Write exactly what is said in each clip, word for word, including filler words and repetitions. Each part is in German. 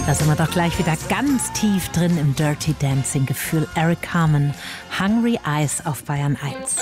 Da sind wir doch gleich wieder ganz tief drin im Dirty Dancing-Gefühl. Eric Carmen, Hungry Eyes auf Bayern eins.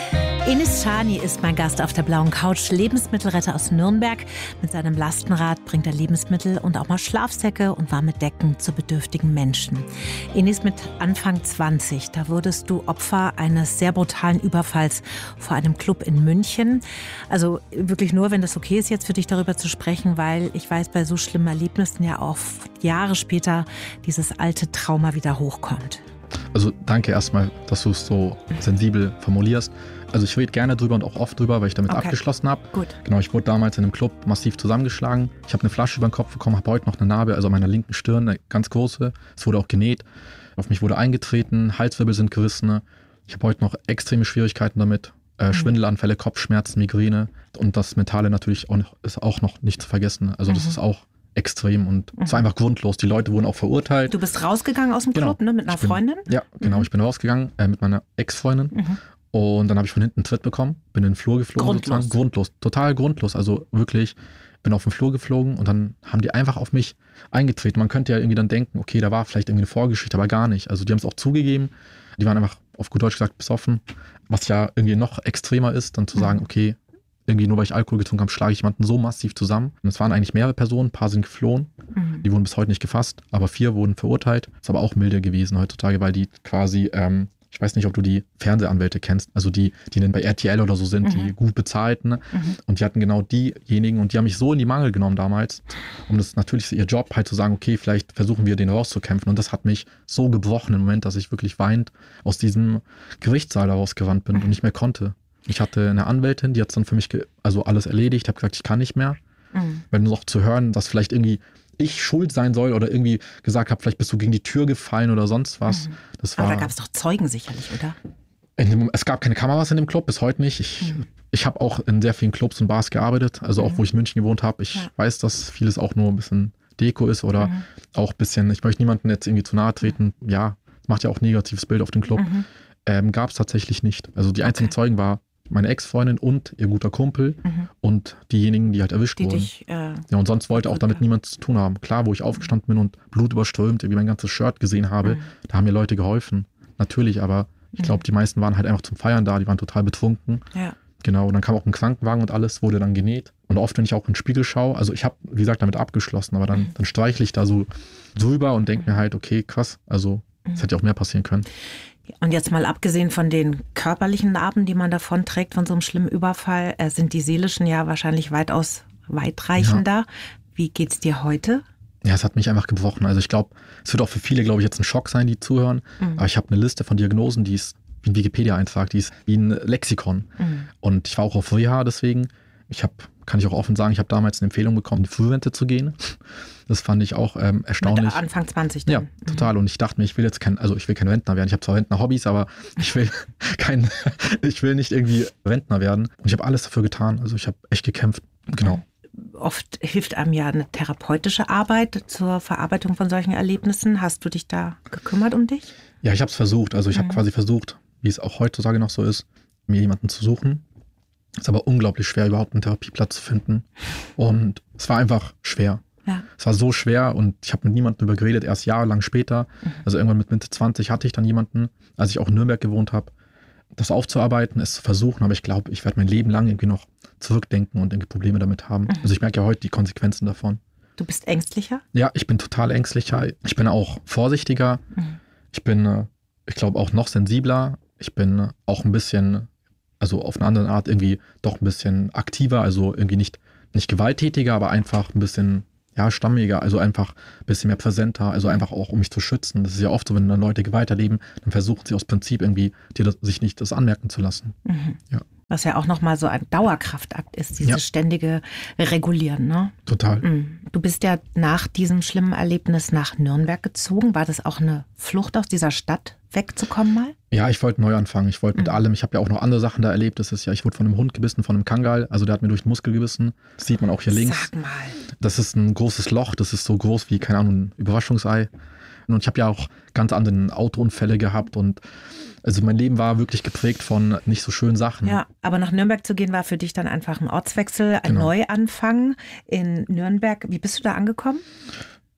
Enis Schani ist mein Gast auf der blauen Couch, Lebensmittelretter aus Nürnberg. Mit seinem Lastenrad bringt er Lebensmittel und auch mal Schlafsäcke und warme Decken zu bedürftigen Menschen. Enis, mit Anfang zwanzig, da wurdest du Opfer eines sehr brutalen Überfalls vor einem Club in München. Also wirklich nur, wenn das okay ist, jetzt für dich darüber zu sprechen, weil ich weiß, bei so schlimmen Erlebnissen ja auch Jahre später dieses alte Trauma wieder hochkommt. Also danke erstmal, dass du es so sensibel formulierst. Also ich rede gerne drüber und auch oft drüber, weil ich damit okay. abgeschlossen habe. Gut. Genau, ich wurde damals in einem Club massiv zusammengeschlagen. Ich habe eine Flasche über den Kopf bekommen, habe heute noch eine Narbe, also an meiner linken Stirn, eine ganz große. Es wurde auch genäht. Auf mich wurde eingetreten, Halswirbel sind gerissen. Ich habe heute noch extreme Schwierigkeiten damit. Äh, mhm. Schwindelanfälle, Kopfschmerzen, Migräne. Und das Mentale natürlich auch noch, ist auch noch nicht zu vergessen. Also mhm. das ist auch extrem und es mhm. war einfach grundlos. Die Leute wurden auch verurteilt. Du bist rausgegangen aus dem Club, genau. ne, mit einer bin, Freundin? Ja, genau. Mhm. Ich bin rausgegangen äh, mit meiner Ex-Freundin. Mhm. Und dann habe ich von hinten einen Tritt bekommen, bin in den Flur geflogen. Grundlos. Sozusagen. Grundlos, total grundlos. Also wirklich, bin auf den Flur geflogen und dann haben die einfach auf mich eingetreten. Man könnte ja irgendwie dann denken, okay, da war vielleicht irgendwie eine Vorgeschichte, aber gar nicht. Also die haben es auch zugegeben. Die waren einfach, auf gut Deutsch gesagt, besoffen. Was ja irgendwie noch extremer ist, dann zu sagen, okay, irgendwie nur weil ich Alkohol getrunken habe, schlage ich jemanden so massiv zusammen. Und es waren eigentlich mehrere Personen, ein paar sind geflohen. Mhm. Die wurden bis heute nicht gefasst, aber vier wurden verurteilt. Ist aber auch milde gewesen heutzutage, weil die quasi... Ähm, Ich weiß nicht, ob du die Fernsehanwälte kennst, also die, die bei R T L oder so sind, mhm. die gut bezahlten. Mhm. Und die hatten genau diejenigen und die haben mich so in die Mangel genommen damals. Und das ist natürlich ihr Job, halt zu sagen, okay, vielleicht versuchen wir den rauszukämpfen. Und das hat mich so gebrochen im Moment, dass ich wirklich weinend aus diesem Gerichtssaal rausgerannt bin mhm. und nicht mehr konnte. Ich hatte eine Anwältin, die hat dann für mich ge- also alles erledigt. Ich habe gesagt, ich kann nicht mehr. Mhm. Wenn nur noch zu hören, dass vielleicht irgendwie ich schuld sein soll oder irgendwie gesagt habe, vielleicht bist du gegen die Tür gefallen oder sonst was. Mhm. Das war, aber da gab es doch Zeugen sicherlich, oder? In dem, es gab keine Kameras in dem Club, bis heute nicht. Ich, mhm. ich habe auch in sehr vielen Clubs und Bars gearbeitet, also mhm. auch wo ich in München gewohnt habe. Ich ja. weiß, dass vieles auch nur ein bisschen Deko ist oder mhm. auch ein bisschen, ich möchte niemandem jetzt irgendwie zu nahe treten. Mhm. Ja, macht ja auch ein negatives Bild auf den Club. Mhm. Ähm, gab es tatsächlich nicht. Also die einzigen okay. Zeugen war meine Ex-Freundin und ihr guter Kumpel mhm. und diejenigen, die halt erwischt die wurden. Dich, äh, ja, und sonst wollte auch damit niemand zu tun haben. Klar, wo ich aufgestanden bin und blutüberströmt, irgendwie mein ganzes Shirt gesehen habe, mhm. da haben mir Leute geholfen. Natürlich, aber ich glaube, die meisten waren halt einfach zum Feiern da, die waren total betrunken. Ja. Genau, und dann kam auch ein Krankenwagen und alles wurde dann genäht. Und oft, wenn ich auch in den Spiegel schaue, also ich habe, wie gesagt, damit abgeschlossen, aber dann, mhm. dann streichle ich da so drüber und denke mir halt, okay, krass, also es mhm. hätte ja auch mehr passieren können. Und jetzt mal abgesehen von den körperlichen Narben, die man davon trägt von so einem schlimmen Überfall, äh, sind die seelischen ja wahrscheinlich weitaus weitreichender. Ja. Wie geht's dir heute? Ja, es hat mich einfach gebrochen. Also ich glaube, es wird auch für viele, glaube ich, jetzt ein Schock sein, die zuhören. Mhm. Aber ich habe eine Liste von Diagnosen, die ist wie ein Wikipedia-Eintrag, die ist wie ein Lexikon. Mhm. Und ich war auch auf Reha deswegen. Ich habe, kann ich auch offen sagen, ich habe damals eine Empfehlung bekommen, in die Frührente zu gehen. Das fand ich auch ähm, erstaunlich. Mit Anfang zwanzig dann. Ja, total. Und ich dachte mir, ich will jetzt kein, also ich will kein Rentner werden. Ich habe zwar Rentner-Hobbys, aber ich will kein, ich will nicht irgendwie Rentner werden. Und ich habe alles dafür getan. Also ich habe echt gekämpft. Genau. Oft hilft einem ja eine therapeutische Arbeit zur Verarbeitung von solchen Erlebnissen. Hast du dich da gekümmert um dich? Ja, ich habe es versucht. Also ich mhm. habe quasi versucht, wie es auch heutzutage noch so ist, mir jemanden zu suchen. Es ist aber unglaublich schwer, überhaupt einen Therapieplatz zu finden. Und es war einfach schwer. Ja. Es war so schwer und ich habe mit niemandem darüber geredet, erst jahrelang später. Mhm. Also irgendwann mit Mitte zwanzig hatte ich dann jemanden, als ich auch in Nürnberg gewohnt habe, das aufzuarbeiten, es zu versuchen. Aber ich glaube, ich werde mein Leben lang irgendwie noch zurückdenken und irgendwie Probleme damit haben. Mhm. Also ich merke ja heute die Konsequenzen davon. Du bist ängstlicher? Ja, ich bin total ängstlicher. Ich bin auch vorsichtiger. Mhm. Ich bin, ich glaube, auch noch sensibler. Ich bin auch ein bisschen, also auf eine andere Art irgendwie doch ein bisschen aktiver. Also irgendwie nicht, nicht gewalttätiger, aber einfach ein bisschen ja, stammiger, also einfach ein bisschen mehr präsenter, also einfach auch, um mich zu schützen. Das ist ja oft so, wenn dann Leute weiterleben, dann versuchen sie aus Prinzip irgendwie, dir das, sich nicht das anmerken zu lassen. Mhm. Ja. Was ja auch nochmal so ein Dauerkraftakt ist, dieses ja. ständige Regulieren, ne? Total. Mhm. Du bist ja nach diesem schlimmen Erlebnis nach Nürnberg gezogen. War das auch eine Flucht aus dieser Stadt wegzukommen mal? Ja, ich wollte neu anfangen. Ich wollte mit mhm. allem. Ich habe ja auch noch andere Sachen da erlebt. Das ist ja, ich wurde von einem Hund gebissen, von einem Kangal. Also der hat mir durch den Muskel gebissen. Das sieht man auch hier links. Sag mal. Das ist ein großes Loch. Das ist so groß wie, keine Ahnung, ein Überraschungsei. Und ich habe ja auch ganz andere Autounfälle gehabt und also mein Leben war wirklich geprägt von nicht so schönen Sachen. Ja, aber nach Nürnberg zu gehen war für dich dann einfach ein Ortswechsel, ein genau. Neuanfang in Nürnberg. Wie bist du da angekommen?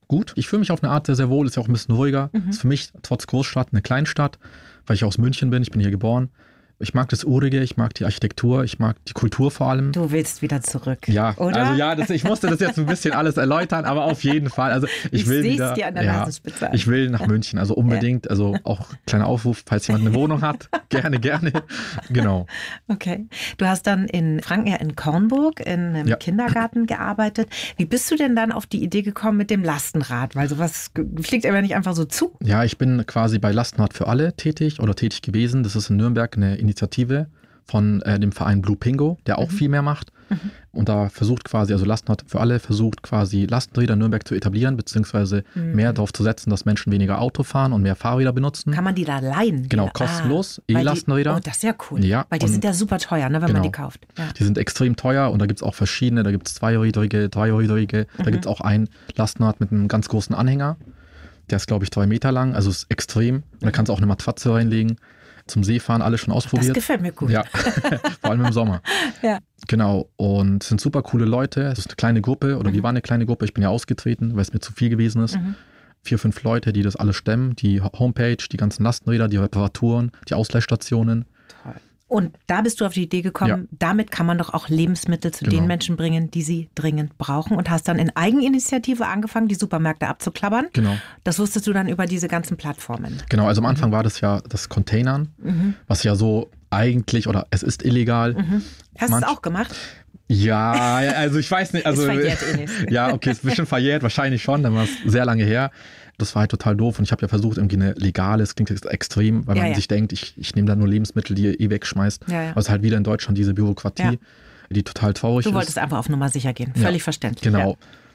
gut. Ich fühle mich auf eine Art sehr, sehr wohl, ist ja auch ein bisschen ruhiger. Mhm. Ist für mich trotz Großstadt eine Kleinstadt, weil ich aus München bin, ich bin hier geboren. Ich mag das Urige, ich mag die Architektur, ich mag die Kultur vor allem. Du willst wieder zurück, ja, oder? Also ja, das, ich musste das jetzt ein bisschen alles erläutern, aber auf jeden Fall. Also ich, ich will sehe wieder, es dir an der ja, Nasenspitze an. Ich will nach München, also unbedingt. Ja. Also auch kleiner Aufruf, falls jemand eine Wohnung hat, gerne, gerne. Genau. Okay. Du hast dann in Franken, ja in Kornburg, in einem ja. Kindergarten gearbeitet. Wie bist du denn dann auf die Idee gekommen mit dem Lastenrad? Weil sowas fliegt aber nicht einfach so zu. Ja, ich bin quasi bei Lastenrad für alle tätig oder tätig gewesen. Das ist in Nürnberg eine Initiative von äh, dem Verein Blue Pingo, der auch mhm. viel mehr macht. Mhm. Und da versucht quasi, also Lastenrad für alle, versucht quasi Lastenräder in Nürnberg zu etablieren, beziehungsweise mhm. mehr darauf zu setzen, dass Menschen weniger Auto fahren und mehr Fahrräder benutzen. Kann man die da leihen? Genau, kostenlos, ah, E-Lastenräder. Oh, das ist ja cool, ja, weil die sind ja super teuer, ne, wenn genau, man die kauft. Ja. Die sind extrem teuer und da gibt es auch verschiedene, da gibt es zweirädrige, dreirädrige, mhm. da gibt es auch ein Lastenrad mit einem ganz großen Anhänger, der ist glaube ich drei Meter lang, also ist extrem. Und da kannst du auch eine Matratze reinlegen. Zum Seefahren alles schon ausprobiert. Das gefällt mir gut. Ja, vor allem im Sommer. Ja. Genau, und es sind super coole Leute. Es ist eine kleine Gruppe, oder mhm. wir waren eine kleine Gruppe. Ich bin ja ausgetreten, weil es mir zu viel gewesen ist. Mhm. Vier, fünf Leute, die das alles stemmen. Die Homepage, die ganzen Lastenräder, die Reparaturen, die Ausleihstationen. Toll. Und da bist du auf die Idee gekommen, ja. damit kann man doch auch Lebensmittel zu genau. den Menschen bringen, die sie dringend brauchen. Und hast dann in Eigeninitiative angefangen, die Supermärkte abzuklappern. Genau. Das wusstest du dann über diese ganzen Plattformen. Genau, also am Anfang mhm. war das ja das Containern, mhm. was ja so eigentlich, oder es ist illegal. Mhm. Hast du es auch gemacht? Ja, also ich weiß nicht. Also, ist verjährt eh nicht. Ja, okay, ist ein bisschen verjährt, wahrscheinlich schon, dann war es sehr lange her. Das war halt total doof und ich habe ja versucht, irgendwie eine legale, es klingt jetzt extrem, weil ja, man ja. sich denkt, ich, ich nehme da nur Lebensmittel, die ihr eh wegschmeißt. Ja, ja. Aber es ist halt wieder in Deutschland diese Bürokratie, ja. die total traurig ist. Du wolltest ist. einfach auf Nummer sicher gehen, völlig ja, verständlich. Genau. Ja.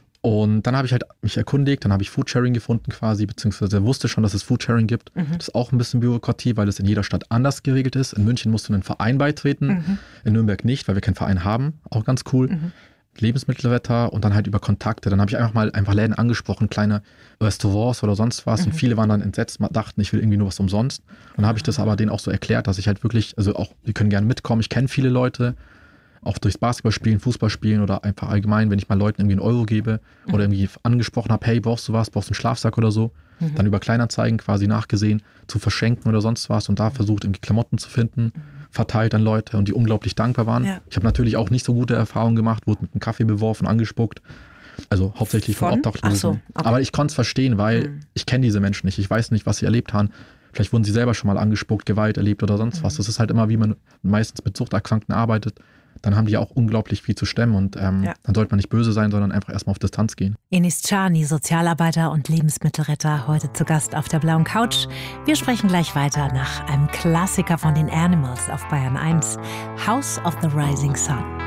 Und dann habe ich halt mich erkundigt, dann habe ich Foodsharing gefunden quasi, beziehungsweise wusste schon, dass es Foodsharing gibt. Mhm. Das ist auch ein bisschen Bürokratie, weil es in jeder Stadt anders geregelt ist. In München musst du einen Verein beitreten, mhm. in Nürnberg nicht, weil wir keinen Verein haben. Auch ganz cool. Mhm. Lebensmittelretter und dann halt über Kontakte. Dann habe ich einfach mal einfach Läden angesprochen, kleine Restaurants oder sonst was. Mhm. Und viele waren dann entsetzt, dachten, ich will irgendwie nur was umsonst. Und dann habe ich das aber denen auch so erklärt, dass ich halt wirklich, also auch, die können gerne mitkommen. Ich kenne viele Leute, auch durchs Basketballspielen, Fußballspielen oder einfach allgemein, wenn ich mal Leuten irgendwie einen Euro gebe mhm. oder irgendwie angesprochen habe, hey, brauchst du was, brauchst du einen Schlafsack oder so, mhm. dann über Kleinanzeigen quasi nachgesehen, zu verschenken oder sonst was und da versucht, irgendwie Klamotten zu finden, mhm. verteilt an Leute und die unglaublich dankbar waren. Ja. Ich habe natürlich auch nicht so gute Erfahrungen gemacht, wurde mit einem Kaffee beworfen, angespuckt, also hauptsächlich von, von Obdachlosen. So, okay. Aber ich konnte es verstehen, weil mhm. ich kenne diese Menschen nicht, ich weiß nicht, was sie erlebt haben. Vielleicht wurden sie selber schon mal angespuckt, Gewalt erlebt oder sonst mhm. was. Das ist halt immer, wie man meistens mit Suchterkrankten arbeitet. Dann haben die auch unglaublich viel zu stemmen und ähm, ja. dann sollte man nicht böse sein, sondern einfach erstmal auf Distanz gehen. Enis Czarny, Sozialarbeiter und Lebensmittelretter, heute zu Gast auf der blauen Couch. Wir sprechen gleich weiter nach einem Klassiker von den Animals auf Bayern eins, House of the Rising Sun.